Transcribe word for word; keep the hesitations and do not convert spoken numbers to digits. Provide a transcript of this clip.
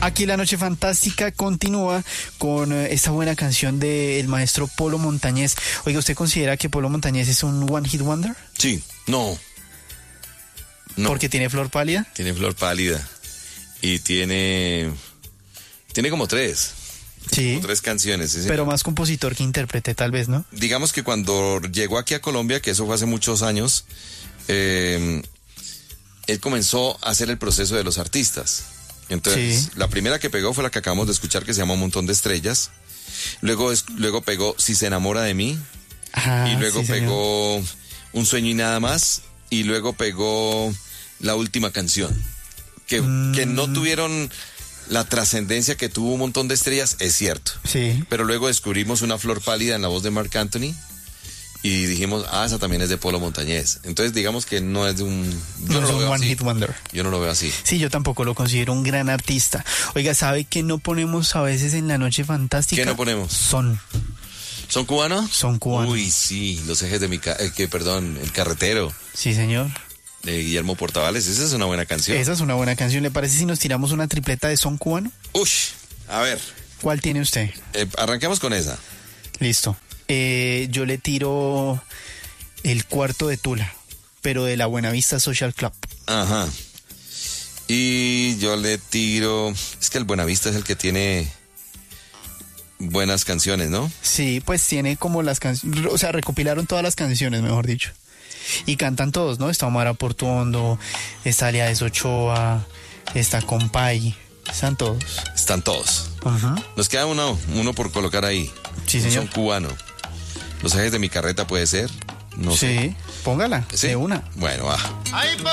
Aquí la noche fantástica continúa con eh, esta buena canción del maestro Polo Montañés. Oiga, ¿usted considera que Polo Montañés es un one hit wonder? Sí, no. No. ¿Porque tiene Flor Pálida? Tiene Flor Pálida. Y tiene... Tiene como tres. Sí. Como tres canciones. ¿Sí? Pero más compositor que intérprete, tal vez, ¿no? Digamos que cuando llegó aquí a Colombia, que eso fue hace muchos años, eh, él comenzó a hacer el proceso de los artistas. Entonces, sí. La primera que pegó fue la que acabamos de escuchar, que se llama Un Montón de Estrellas. Luego, es, luego pegó Si se enamora de mí. Ajá, y luego sí, pegó Un Sueño y Nada Más. Y luego pegó La Última Canción. Que, mm. que no tuvieron la trascendencia que tuvo Un Montón de Estrellas, es cierto. Sí. Pero luego descubrimos Una Flor Pálida en la voz de Marc Anthony. Y dijimos, ah, esa también es de Polo Montañés. Entonces, digamos que no es de un... Yo no, no es lo un veo one así. Hit wonder. Yo no lo veo así. Sí, yo tampoco lo considero un gran artista. Oiga, ¿sabe qué no ponemos a veces en la noche fantástica? ¿Qué no ponemos? Son. ¿Son cubanos? Son cubanos. Uy, sí, Los Ejes de mi... Ca eh, que, perdón, El Carretero. Sí, señor. De Guillermo Portavales. Esa es una buena canción. Esa es una buena canción. ¿Le parece si nos tiramos una tripleta de son cubano? Uy, a ver. ¿Cuál tiene usted? Eh, arranquemos con esa. Listo. Eh, yo le tiro El Cuarto de Tula, pero de la Buenavista Social Club. Ajá. Y yo le tiro... Es que el Buenavista es el que tiene buenas canciones, ¿no? Sí, pues tiene como las canciones... O sea, recopilaron todas las canciones, mejor dicho. Y cantan todos, ¿no? Está Omar Portuondo, está Aliades Ochoa, está Compay. Están todos. Están todos. Ajá. Nos queda uno, uno por colocar ahí. Sí, señor. Son cubano. Los Ejes de mi Carreta puede ser. No sí, sé. Póngala, ¿Sí? de una. Bueno, va.